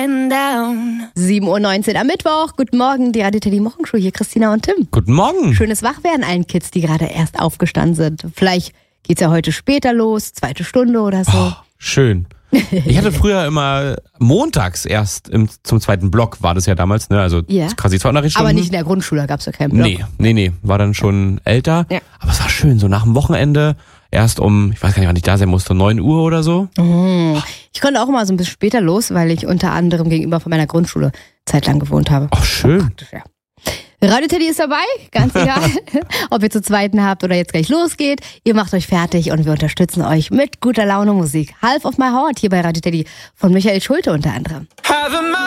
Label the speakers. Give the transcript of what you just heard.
Speaker 1: going down.
Speaker 2: 7:19 Uhr am Mittwoch. Guten Morgen, die Radio Teddy Morgenshow. Hier Christina und Tim.
Speaker 3: Guten Morgen.
Speaker 2: Schönes Wachwerden allen Kids, die gerade erst aufgestanden sind. Vielleicht geht's ja heute später los, 2. Stunde oder so.
Speaker 3: Oh, schön. Ich hatte früher immer montags erst zum 2. Block, war das ja damals, ne? Also
Speaker 2: Ja.
Speaker 3: quasi 2 Unterrichtsstunden.
Speaker 2: Aber nicht in der Grundschule, da gab's ja keinen Block.
Speaker 3: Nee, war dann schon älter.
Speaker 2: Ja.
Speaker 3: Aber es war schön, so nach dem Wochenende, erst ich weiß gar nicht, wann ich da sein musste, 9 Uhr oder so.
Speaker 2: Ich konnte auch mal so ein bisschen später los, weil ich unter anderem gegenüber von meiner Grundschule zeitlang gewohnt habe.
Speaker 3: Ach, schön.
Speaker 2: Ja. Radio Teddy ist dabei, ganz egal, ob ihr zu zweiten habt oder jetzt gleich losgeht. Ihr macht euch fertig und wir unterstützen euch mit guter Laune Musik. Half of My Heart hier bei Radio Teddy von Michael Schulte unter anderem.